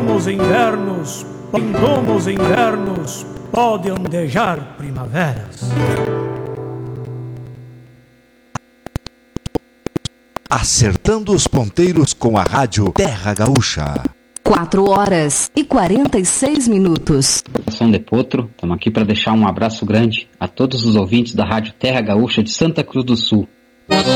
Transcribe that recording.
como os invernos pode ondejar primaveras. Acertando os ponteiros com a rádio Terra Gaúcha. 4h46. São de Potro, estamos aqui para deixar um abraço grande a todos os ouvintes da rádio Terra Gaúcha de Santa Cruz do Sul.